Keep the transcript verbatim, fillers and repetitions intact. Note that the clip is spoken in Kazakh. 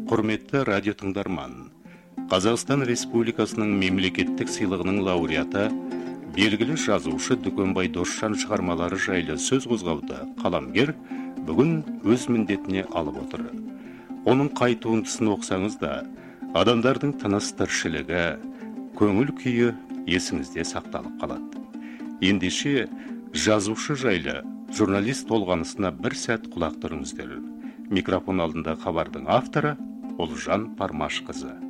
Құрметті радио тыңдарман, Қазақстан Республикасының мемлекеттік сыйлығының лауреаты, белгілі жазушы Дүкенбай Досжан шығармалары жайлы сөз қозғауды қаламгер бүгін өз міндетіне алып отыр. Оның қай туындысын оқысаңыз да, адамдардың тыныс тіршілігі, көңіл күйі есіңізде сақталып қалады. Ендеше жазушы жайлы журналист толғанысына бір сәт құлақ түріңіздер. Микрофон алдында хабардың авторы Олжан Пармашқызы.